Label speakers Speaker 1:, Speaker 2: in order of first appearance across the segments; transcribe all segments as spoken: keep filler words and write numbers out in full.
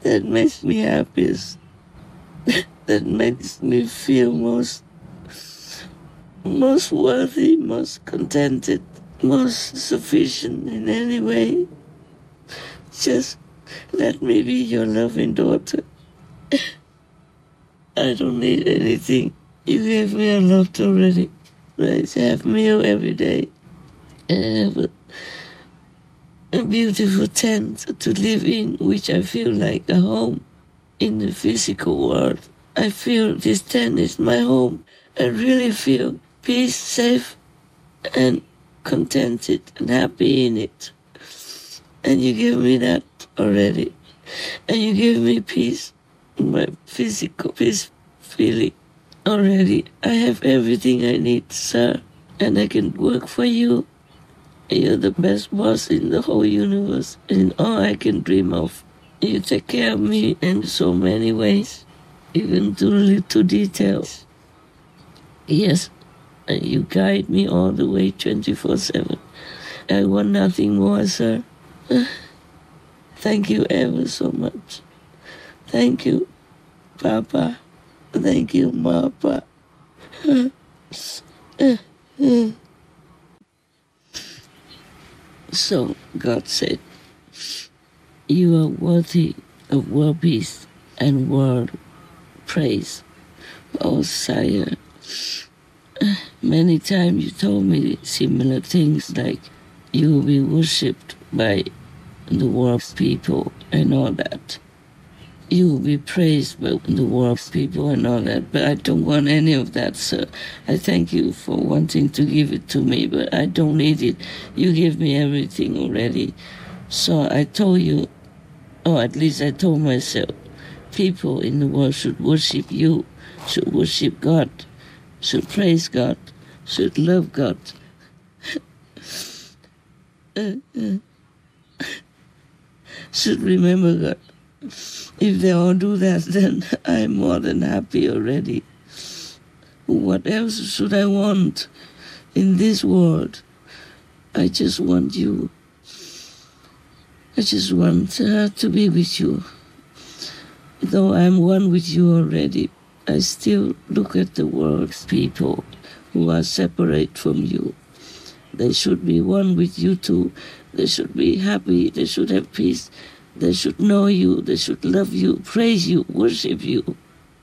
Speaker 1: that makes me happiest, that makes me feel most, most worthy, most contented, most sufficient in any way. Just let me be your loving daughter. I don't need anything. You gave me a lot already. I have meal every day. I have a, a beautiful tent to live in, which I feel like a home in the physical world. I feel this tent is my home. I really feel peace, safe, and contented and happy in it. And you give me that already. And you give me peace, my physical peace feeling already. I have everything I need, sir. And I can work for you. You're the best boss in the whole universe, and all I can dream of. You take care of me in so many ways, even to little details. Yes, and you guide me all the way twenty-four seven. I want nothing more, sir. Thank you ever so much. Thank you, Papa. Thank you, Mama. So God said, you are worthy of world peace and world praise. Oh, sire, many times you told me similar things like you will be worshipped by the world's people and all that. You will be praised by the world's people and all that, but I don't want any of that, sir. I thank you for wanting to give it to me, but I don't need it. You give me everything already. So I told you, or at least I told myself, people in the world should worship you, should worship God, should praise God, should love God. uh, uh, should remember God. If they all do that, then I'm more than happy already. What else should I want in this world? I just want you. I just want uh, to be with you. Though I'm one with you already, I still look at the world's people who are separate from you. They should be one with you too. They should be happy. They should have peace. They should know you. They should love you, praise you, worship you.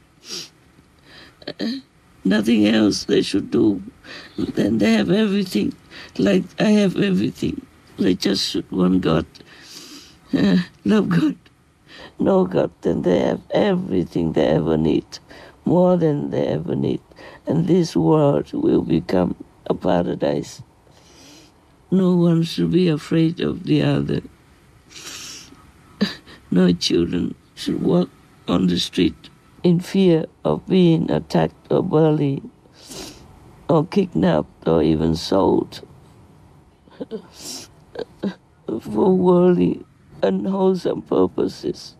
Speaker 1: Uh, nothing else they should do. Then they have everything, like I have everything. They just should want God, uh, love God, know God. Then they have everything they ever need, more than they ever need. And this world will become a paradise. No one should be afraid of the other. No children should walk on the street in fear of being attacked or bullied or kidnapped or even sold for worldly, unwholesome purposes.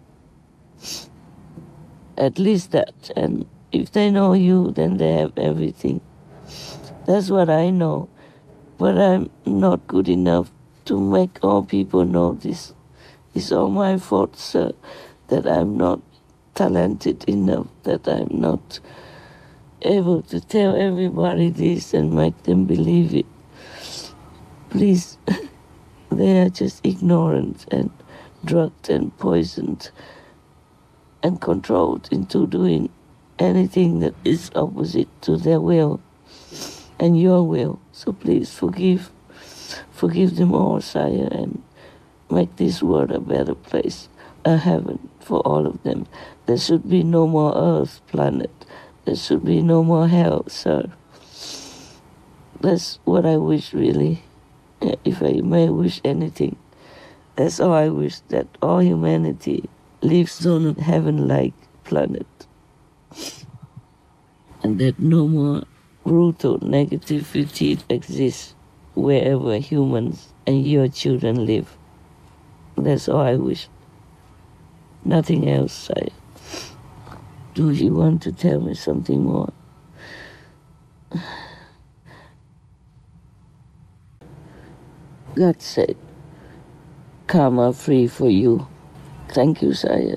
Speaker 1: At least that. And if they know you, then they have everything. That's what I know. But I'm not good enough to make all people know this. It's all my fault, sir, that I'm not talented enough, that I'm not able to tell everybody this and make them believe it. Please, they are just ignorant and drugged and poisoned and controlled into doing anything that is opposite to their will and your will. So please forgive, forgive them all, sire, and make this world a better place, a heaven for all of them. There should be no more Earth planet. There should be no more hell, sir. That's what I wish, really. If I may wish anything, that's all I wish, that all humanity lives on a heaven-like planet. And that no more brutal negativity exists wherever humans and your children live. That's all I wish. Nothing else, sire. Do you want to tell me something more? God said, karma free for you. Thank you, sire.